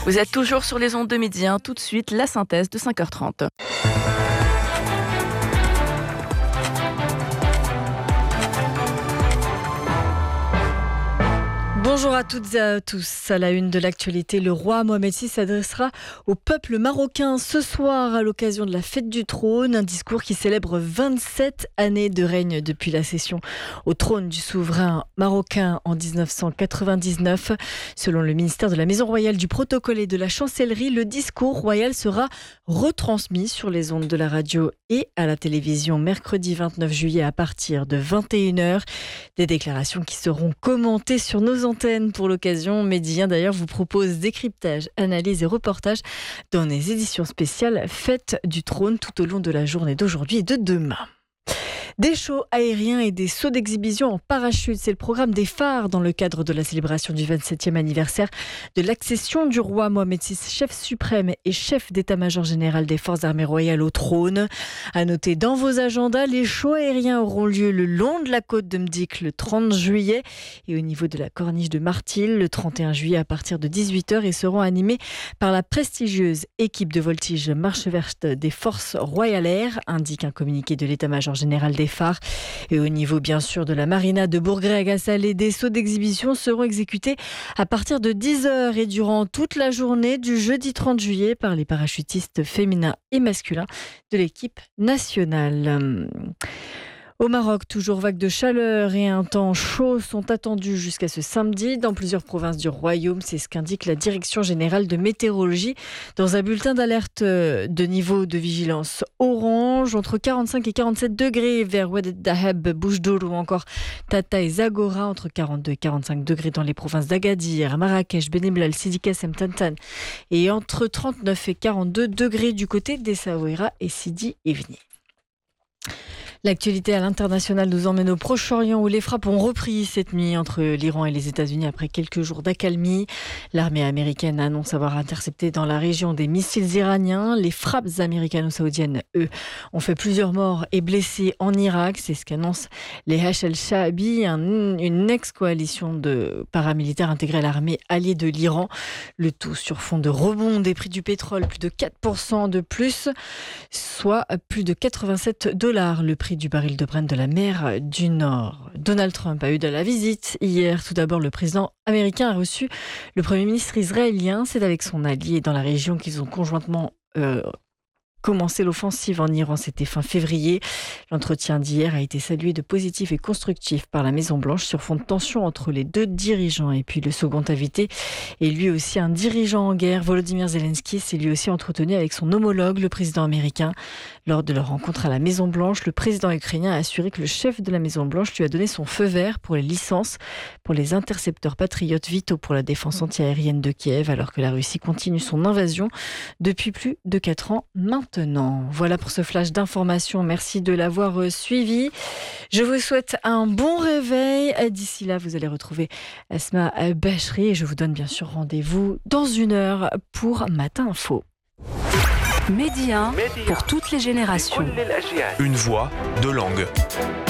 Vous êtes toujours sur les ondes de midi, tout de suite la synthèse de 5h30. Bonjour à toutes et à tous. À la une de l'actualité, le roi Mohamed VI s'adressera au peuple marocain ce soir à l'occasion de la fête du trône. Un discours qui célèbre 27 années de règne depuis la cession au trône du souverain marocain en 1999. Selon le ministère de la Maison Royale, du Protocole et de la Chancellerie, le discours royal sera retransmis sur les ondes de la radio et à la télévision mercredi 29 juillet à partir de 21h. Des déclarations qui seront commentées sur nos antennes pour l'occasion. Médien d'ailleurs vous propose décryptage, analyse et reportage dans les éditions spéciales Fête du Trône tout au long de la journée d'aujourd'hui et de demain. Des shows aériens et des sauts d'exhibition en parachute, c'est le programme des phares dans le cadre de la célébration du 27e anniversaire de l'accession du roi Mohamed VI, chef suprême et chef d'état-major général des forces armées royales au trône. À noter dans vos agendas, les shows aériens auront lieu le long de la côte de Mdik le 30 juillet et au niveau de la corniche de Martil le 31 juillet à partir de 18h et seront animés par la prestigieuse équipe de voltige marche verte des forces royales air, indique un communiqué de l'état-major général des phares. Et au niveau bien sûr de la marina de Bourg-Grès-à-Gassalé, des sauts d'exhibition seront exécutés à partir de 10h et durant toute la journée du jeudi 30 juillet par les parachutistes féminins et masculins de l'équipe nationale. Au Maroc, toujours vague de chaleur et un temps chaud sont attendus jusqu'à ce samedi dans plusieurs provinces du royaume. C'est ce qu'indique la Direction générale de météorologie dans un bulletin d'alerte de niveau de vigilance orange entre 45 et 47 degrés vers Oued Dahab, Boujdour ou encore Tata et Zagora, entre 42 et 45 degrés dans les provinces d'Agadir, Marrakech, Beni Mellal, Sidi Kassem, Tantan et entre 39 et 42 degrés du côté d'Essaouira et Sidi Ifni. L'actualité à l'international nous emmène au Proche-Orient où les frappes ont repris cette nuit entre l'Iran et les États-Unis après quelques jours d'accalmie. L'armée américaine annonce avoir intercepté dans la région des missiles iraniens. Les frappes américano-saoudiennes, eux, ont fait plusieurs morts et blessés en Irak. C'est ce qu'annoncent les Hachs el-Shaabi, une ex-coalition de paramilitaires intégrés à l'armée alliée de l'Iran. Le tout sur fond de rebond des prix du pétrole, plus de 4% de plus, soit plus de $87 le prix du baril de Brent de la mer du Nord. Donald Trump a eu de la visite hier. Tout d'abord, le président américain a reçu le Premier ministre israélien. C'est avec son allié dans la région qu'ils ont conjointement commencé l'offensive en Iran, c'était fin février. L'entretien d'hier a été salué de positif et constructif par la Maison-Blanche sur fond de tension entre les deux dirigeants. Et puis le second invité est lui aussi un dirigeant en guerre. Volodymyr Zelensky s'est lui aussi entretenu avec son homologue, le président américain. Lors de leur rencontre à la Maison-Blanche, le président ukrainien a assuré que le chef de la Maison-Blanche lui a donné son feu vert pour les licences pour les intercepteurs patriotes vitaux pour la défense antiaérienne de Kiev, alors que la Russie continue son invasion depuis plus de 4 ans maintenant. Voilà pour ce flash d'information. Merci de l'avoir suivi. Je vous souhaite un bon réveil. D'ici là, vous allez retrouver Asma Bachri et je vous donne bien sûr rendez-vous dans 1 heure pour Matin Info. Média pour toutes les générations. Une voix, 2 langues.